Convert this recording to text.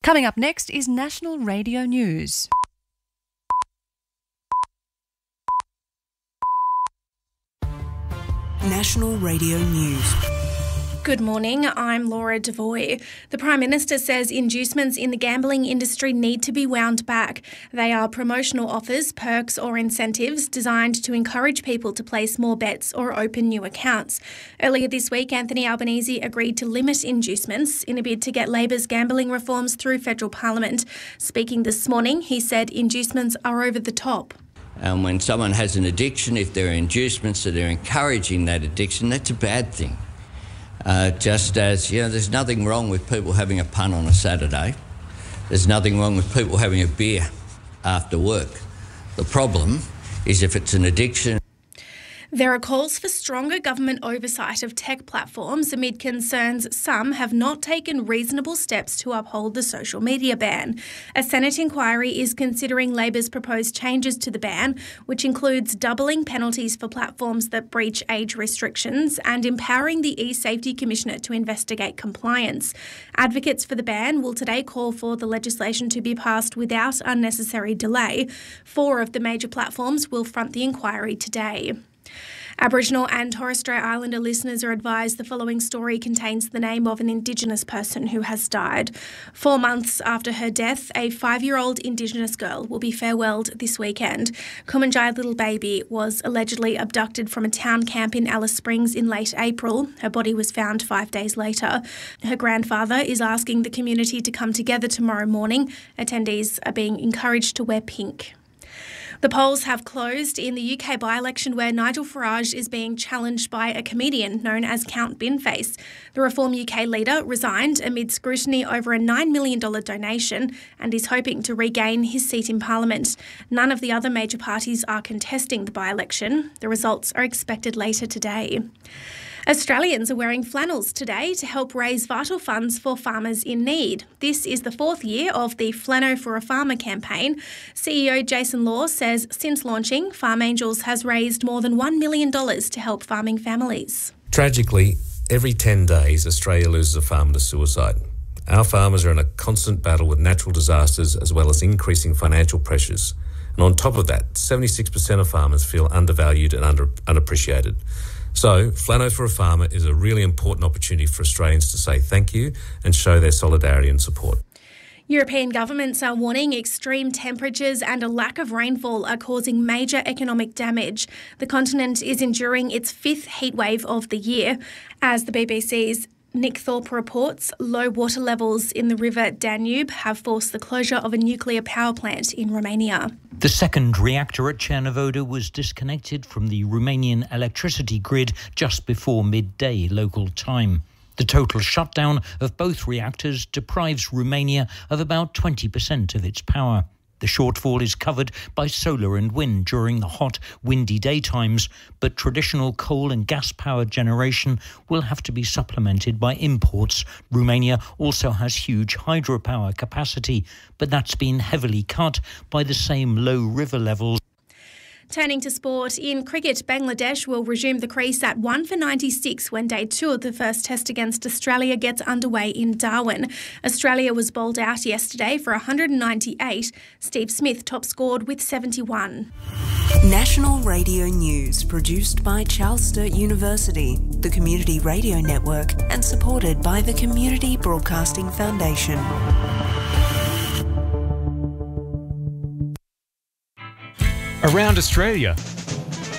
Coming up next is National Radio News. National Radio News. Good morning, I'm Laura Devoy. The Prime Minister says inducements in the gambling industry need to be wound back. They are promotional offers, perks or incentives designed to encourage people to place more bets or open new accounts. Earlier this week, Anthony Albanese agreed to limit inducements in a bid to get Labor's gambling reforms through federal Parliament. Speaking this morning, he said inducements are over the top. When someone has an addiction, if there are inducements that are encouraging that addiction, that's a bad thing. Just as, there's nothing wrong with people having a punt on a Saturday. There's nothing wrong with people having a beer after work. The problem is if it's an addiction. There are calls for stronger government oversight of tech platforms amid concerns some have not taken reasonable steps to uphold the social media ban. A Senate inquiry is considering Labor's proposed changes to the ban, which includes doubling penalties for platforms that breach age restrictions and empowering the e-Safety Commissioner to investigate compliance. Advocates for the ban will today call for the legislation to be passed without unnecessary delay. 4 of the major platforms will front the inquiry today. Aboriginal and Torres Strait Islander listeners are advised the following story contains the name of an Indigenous person who has died. 4 months after her death, a 5-year-old Indigenous girl will be farewelled this weekend. Kumanjai Little Baby was allegedly abducted from a town camp in Alice Springs in late April. Her body was found 5 days later. Her grandfather is asking the community to come together tomorrow morning. Attendees are being encouraged to wear pink. The polls have closed in the UK by-election where Nigel Farage is being challenged by a comedian known as Count Binface. The Reform UK leader resigned amid scrutiny over a $9 million donation and is hoping to regain his seat in Parliament. None of the other major parties are contesting the by-election. The results are expected later today. Australians are wearing flannels today to help raise vital funds for farmers in need. This is the 4th year of the Flano for a Farmer campaign. CEO Jason Law says since launching, Farm Angels has raised more than $1 million to help farming families. Tragically, every 10 days, Australia loses a farmer to suicide. Our farmers are in a constant battle with natural disasters as well as increasing financial pressures. And on top of that, 76% of farmers feel undervalued and unappreciated. So, Flano for a Farmer is a really important opportunity for Australians to say thank you and show their solidarity and support. European governments are warning extreme temperatures and a lack of rainfall are causing major economic damage. The continent is enduring its 5th heatwave of the year. As the BBC's Nick Thorpe reports, low water levels in the river Danube have forced the closure of a nuclear power plant in Romania. The second reactor at Cernavodă was disconnected from the Romanian electricity grid just before midday local time. The total shutdown of both reactors deprives Romania of about 20% of its power. The shortfall is covered by solar and wind during the hot, windy daytimes, but traditional coal and gas power generation will have to be supplemented by imports. Romania also has huge hydropower capacity, but that's been heavily cut by the same low river levels. Turning to sport, in cricket, Bangladesh will resume the crease at 1 for 96 when day 2 of the first test against Australia gets underway in Darwin. Australia was bowled out yesterday for 198. Steve Smith top scored with 71. National Radio News, produced by Charles Sturt University, the Community Radio Network, and supported by the Community Broadcasting Foundation. Around Australia,